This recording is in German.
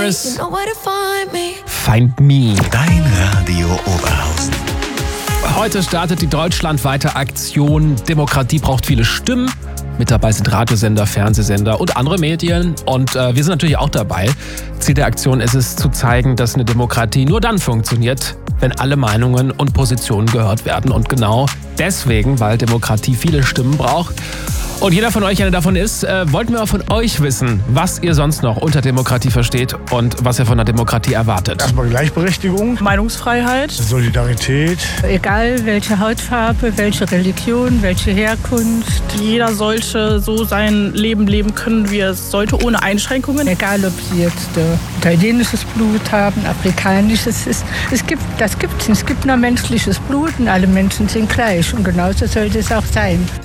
Colors. Find Me. Dein Radio Oberhausen. Heute startet die deutschlandweite Aktion Demokratie braucht viele Stimmen. Mit dabei sind Radiosender, Fernsehsender und andere Medien. Und wir sind natürlich auch dabei. Ziel der Aktion ist es, zu zeigen, dass eine Demokratie nur dann funktioniert, wenn alle Meinungen und Positionen gehört werden. Und genau deswegen, weil Demokratie viele Stimmen braucht und jeder von euch einer davon ist, wollten wir auch von euch wissen, was ihr sonst noch unter Demokratie versteht und was ihr von der Demokratie erwartet. Erstmal Gleichberechtigung, Meinungsfreiheit, Solidarität. Egal welche Hautfarbe, welche Religion, welche Herkunft. Jeder sollte so sein Leben leben können, wie er es sollte, ohne Einschränkungen. Egal, ob sie jetzt italienisches Blut haben, afrikanisches. Es gibt nur menschliches Blut und alle Menschen sind gleich. Und genauso sollte es auch sein.